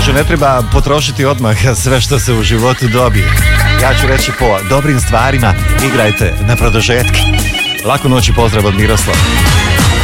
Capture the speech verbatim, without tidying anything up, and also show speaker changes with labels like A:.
A: Kaže, ne treba potrošiti odmah sve što se u životu dobije. Ja ću reći po dobrim stvarima igrajte na produžetke. Laku noć i pozdrav od Miroslava.